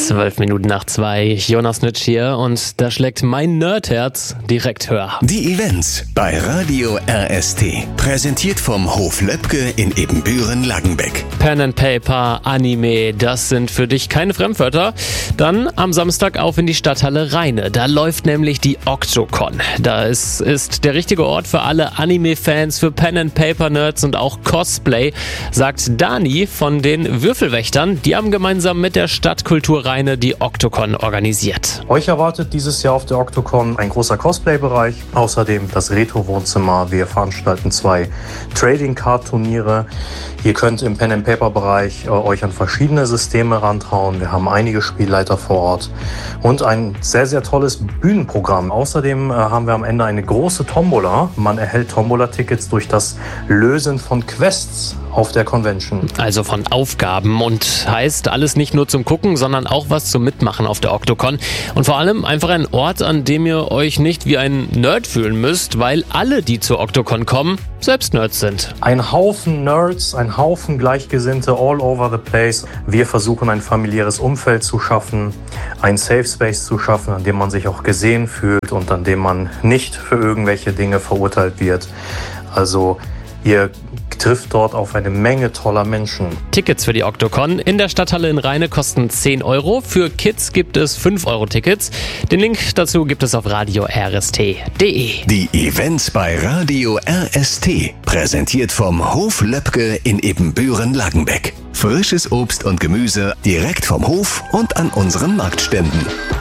2:12. Jonas Nitsch hier und da schlägt mein Nerdherz direkt höher. Die Events bei Radio RST. Präsentiert vom Hof Löbke in Ebenbüren-Langenbeck. Pen and Paper, Anime, das sind für dich keine Fremdwörter. Dann am Samstag auf in die Stadthalle Rheine. Da läuft nämlich die Octocon. Da ist der richtige Ort für alle Anime-Fans, für Pen and Paper-Nerds und auch Cosplay, sagt Dani von den Würfelwächtern. Die haben gemeinsam mit der Stadtkultur Rheine die Octocon organisiert. Euch erwartet dieses Jahr auf der Octocon ein großer Cosplay-Bereich, außerdem das Retro-Wohnzimmer. Wir veranstalten 2 Trading-Card-Turniere. Ihr könnt im Pen-and-Paper-Bereich euch an verschiedene Systeme rantrauen. Wir haben einige Spielleiter vor Ort und ein sehr, sehr tolles Bühnenprogramm. Außerdem haben wir am Ende eine große Tombola. Man erhält Tombola-Tickets durch das Lösen von Quests auf der Convention. Also von Aufgaben und heißt alles nicht nur zum Gucken, sondern auch was zum Mitmachen auf der Octocon. Und vor allem einfach ein Ort, an dem ihr euch nicht wie ein Nerd fühlen müsst, weil alle, die zur Octocon kommen, selbst Nerds sind. Ein Haufen Nerds, ein Haufen Gleichgesinnte all over the place. Wir versuchen ein familiäres Umfeld zu schaffen, ein Safe Space zu schaffen, an dem man sich auch gesehen fühlt und an dem man nicht für irgendwelche Dinge verurteilt wird. Also ihr trifft dort auf eine Menge toller Menschen. Tickets für die Octocon in der Stadthalle in Rheine kosten 10 Euro. Für Kids gibt es 5 Euro Tickets. Den Link dazu gibt es auf radiorst.de. Die Events bei Radio RST. Präsentiert vom Hof Löbke in Ebenbüren-Langenbeck. Frisches Obst und Gemüse direkt vom Hof und an unseren Marktständen.